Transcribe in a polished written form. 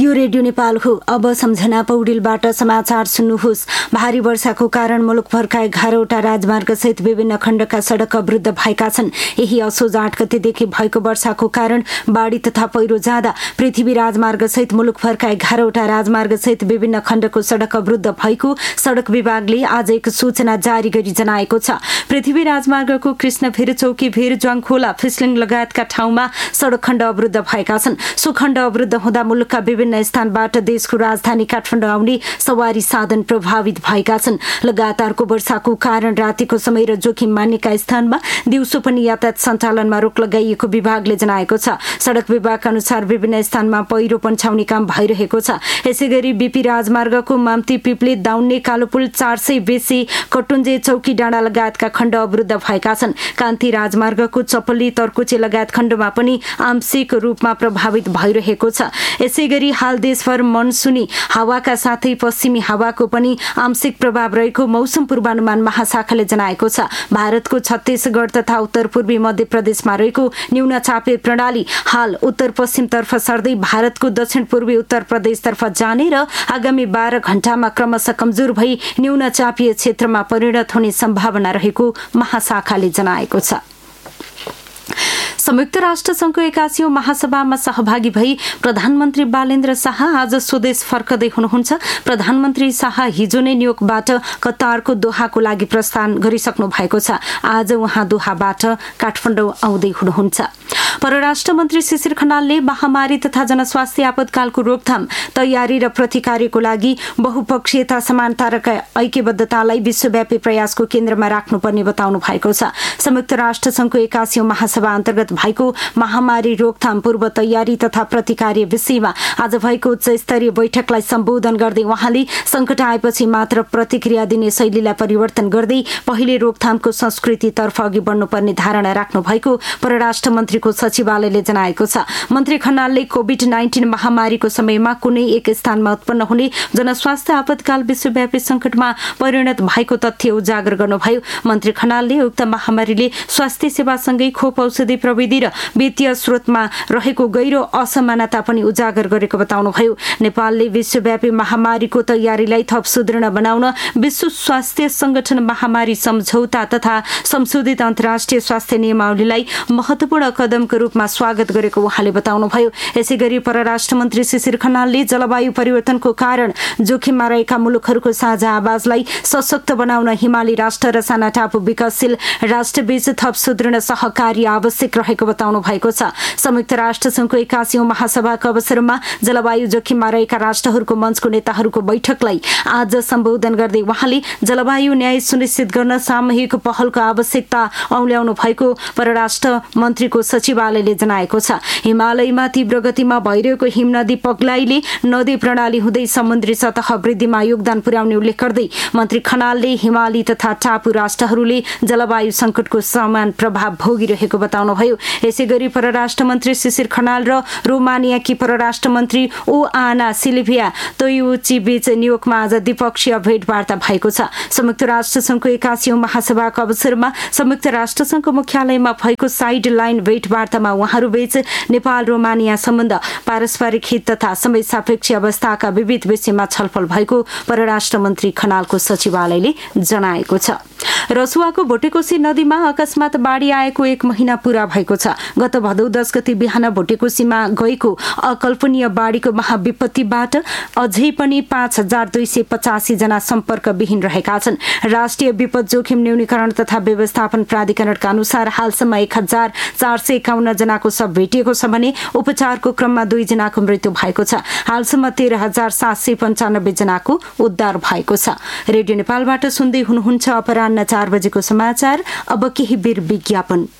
यो रेडियो नेपाल हो। अब सम्झना पौडेलबाट समाचार सुन्नुहोस्। भारी वर्षाको कारण मुलुकभरका 11वटा राजमार्ग सहित विभिन्न खण्डका सडक अवरुद्ध भएका छन्। यही असोज 8 गतेदेखि भएको वर्षाको कारण बाढी तथा पहिरो जाँदा पृथ्वी राजमार्ग सहित मुलुकभरका 11वटा राजमार्ग सहित विभिन्न खण्डको सडक अवरुद्ध भएको सडक विभागले आज एक सूचना जारी गरी जनाएको छ। पृथ्वी राजमार्गको कृष्णभिर, चौकीभिर, ज्वाङखोला, फिस्लिङ लगायतका ठाउँमा सडक खण्ड अवरुद्ध भएका छन्। सो खण्ड अवरुद्ध हुँदा मुलुकका विभिन्न स्थानबाट देशको राजधानी काठमाडौँ आउने सवारी साधन प्रभावित भएका छन्। लगातारको वर्षाको कारण रातिको समय र जोखिम मान्नेका स्थानमा दिउँसो पनि यातायात सञ्चालनमा रोक लगाइएको विभागले जनाएको छ। सडक विभागका अनुसार विभिन्न स्थानमा पहिरो पन्छाउने काम भइरहेको छ। यसैगरी बीपी राजमार्गको माम्ती, पिप्ले, दाउन्ने, कालोपुल, 400 बेसी, कटुन्जे, चौकी डाँडा लगायतका खण्ड अवरुद्ध भएका छन्। कान्ति राजमार्गको चपली, तर्कुचे लगायत खण्डमा पनि आंशिक रूपमा प्रभावित भइरहेको छ। यसैगरी हाल देशभर मनसुनी हावाका साथै पश्चिमी हावाको पनि आंशिक प्रभाव रहेको मौसम पूर्वानुमान महाशाखाले जनाएको छ। भारतको छत्तीसगढ तथा उत्तर पूर्वी मध्य प्रदेशमा रहेको न्यून चापे प्रणाली हाल उत्तर पश्चिमतर्फ सर्दै भारतको दक्षिण पूर्वी उत्तर प्रदेशतर्फ जाने र आगामी 12 घण्टामा क्रमशः कमजोर भई न्यून चापीय क्षेत्रमा परिणत हुने सम्भावना रहेको महाशाखाले जनाएको छ। संयुक्त राष्ट्र संघको 81औं महासभामा सहभागी भई प्रधानमन्त्री बालेन्द्र शाह आज स्वदेश फर्कदै हुनुहुन्छ। प्रधानमन्त्री शाह हिजो नै न्युयोर्कबाट कतारको दोहाको लागि प्रस्थान गरिसक्नु भएको छ। आज उहाँ दोहाबाट काठमाडौँ आउँदै हुनुहुन्छ। परराष्ट्र मन्त्री शिशिर खनालले महामारी तथा जनस्वास्थ्य आपतकालको रोकथाम, तयारी र प्रतिकारको लागि बहुपक्षीयता, समानता र ऐक्यबद्धतालाई विश्वव्यापी प्रयासको केन्द्रमा राख्नुपर्ने बताउनु भएको छ। संयुक्त राष्ट्र संघको 81औं महासभा अन्तर्गत भएको महामारी रोकथाम, पूर्व तयारी तथा प्रतिकार विषयमा आज भएको उच्च स्तरीय बैठकलाई सम्बोधन गर्दै उहाँले संकट आएपछि मात्र प्रतिक्रिया दिने शैलीलाई परिवर्तन गर्दै पहिले रोकथामको संस्कृतितर्फ अघि बढ्नुपर्ने धारणा राख्नु भएको परराष्ट्र मन्त्रीको सचिवालयले जनाएको छ। मन्त्री खनालले कोभिड-19 महामारीको समयमा कुनै एक स्थानमा उत्पन्न हुने जनस्वास्थ्य आपतकाल विश्वव्यापी संकटमा परिणत भएको तथ्य उजागर गर्नुभयो। मन्त्री खनालले उक्त महामारीले स्वास्थ्य सेवासँगै खोप, औषधि, प्रविधि र वित्तीय स्रोतमा रहेको गहिरो असमानता पनि उजागर गरेको बताउनुभयो। नेपालले विश्वव्यापी महामारीको तयारीलाई थप सुदृढ बनाउन विश्व स्वास्थ्य संगठन महामारी सम्झौता तथा संशोधित अन्तर्राष्ट्रिय स्वास्थ्य नियमावलीलाई महत्वपूर्ण कदमको रूपमा स्वागत गरेको उहाँले बताउनुभयो। यसैगरी परराष्ट्र मन्त्री शिशिर खनालले जलवायु परिवर्तनको कारण जोखिममा रहेका मुलुकहरूको साझा आवाजलाई सशक्त बनाउन हिमाली राष्ट्र र साना टापु विकासशील राष्ट्रबीच थप सुदृढ सहकार्य आवश्यक रहेको बताउनु भएको छ। संयुक्त राष्ट्र संघको 81औं महासभाको अवसरमा जलवायु जोखिममा रहेका राष्ट्रहरूको मञ्चको नेताहरूको बैठकलाई आज सम्बोधन गर्दै उहाँले जलवायु न्याय सुनिश्चित गर्न सामूहिक पहलको आवश्यकता औल्याउनु भएको परराष्ट्र मन्त्रीको सचिवालयले जनाएको छ। हिमालयमा तीव्र गतिमा भइरहेको हिमनदी पग्लाईले नदी प्रणाली हुँदै समुद्री सतह वृद्धिमा योगदान पुर्याउने उल्लेख गर्दै मन्त्री खनालले हिमाली तथा टापु राष्ट्रहरूले जलवायु संकटको समान प्रभाव भोगिरहेको बताउनुभयो। यसैगरी परराष्ट्र मन्त्री शिशिर खनाल र रोमानियाकी परराष्ट्र मन्त्री ओआना सिल्भिया तोयुची बीच न्युयोर्कमा आज द्विपक्षीय भेटवार्ता भएको छ। संयुक्त राष्ट्र संघको 81औं महासभाको अवसरमा संयुक्त राष्ट्र संघको मुख्यालयमा भएको साइड लाइन भेटवार्तामा उहाँहरूबीच नेपाल रोमानिया सम्बन्ध, पारस्परिक हित तथा समय सापेक्ष अवस्थाका विविध विषयमा छलफल भएको परराष्ट्र मन्त्री खनालको सचिवालयले जनाएको छ। रसुवाको भोटेकोशी नदीमा अकस्मात बाढी आएको 1 महिना पूरा भएको छ। गत भदौ 10 गते बिहान भोटेकोशीमा गएको अकल्पनीय बाढीको महाविपत्तिबाट अझै पनि 5285 जना सम्पर्कविहीन रहेका छन्। राष्ट्रिय विपद जोखिम न्यूनीकरण तथा व्यवस्थापन प्राधिकरणका अनुसार हालसम्म 1451 जनाको शव भेटिएको छ भने उपचारको क्रममा 2 जनाको मृत्यु भएको छ। हालसम्म 13795 जनाको उद्धार भएको छ। रेडियो नेपालबाट सुन्दै हुनुहुन्छ अपराह्न 4 बजेको समाचार। अब केही बेर विज्ञापन।